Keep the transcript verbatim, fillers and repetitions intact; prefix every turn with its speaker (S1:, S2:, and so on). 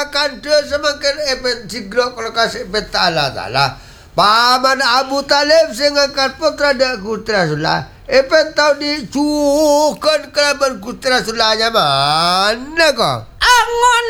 S1: akan dia semakin epet siglok kalau kasih epet ta'ala ta'ala. Paman Abu Talib sing angkat putra dak kutra sulah. Epet tau dicukan kelaban kutra sulahnya mana kok?
S2: Ah ngono